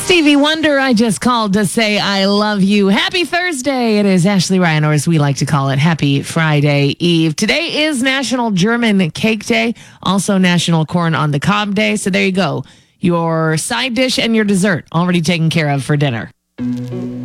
Stevie Wonder, I just called to say I love you. Happy Thursday. It is Ashley Ryan, or as we like to call it, Happy Friday Eve. Today is National German Cake Day, also National Corn on the Cob Day. So there you go. Your side dish and your dessert already taken care of for dinner.